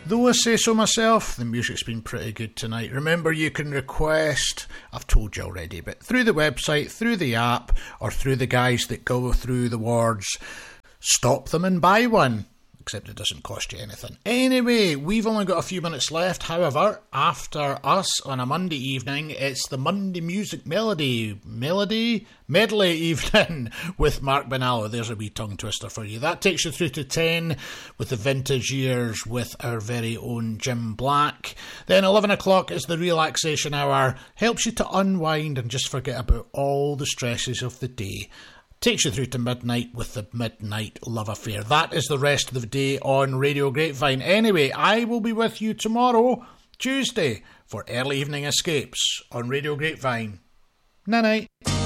Though I say so myself, the music's been pretty good tonight. Remember, you can request, I've told you already, but through the website, through the app, or through the guys that go through the words, stop them and buy one. Except it doesn't cost you anything. Anyway, we've only got a few minutes left. However, after us on a Monday evening, it's the Monday Music Medley evening with Mark Bonallo. There's a wee tongue twister for you. That takes you through to 10 with the vintage years with our very own Jim Black. Then 11 o'clock is the relaxation hour. Helps you to unwind and just forget about all the stresses of the day. Takes you through to midnight with the Midnight Love Affair. That is the rest of the day on Radio Grapevine. Anyway, I will be with you tomorrow, Tuesday, for Early Evening Escapes on Radio Grapevine. Night-night.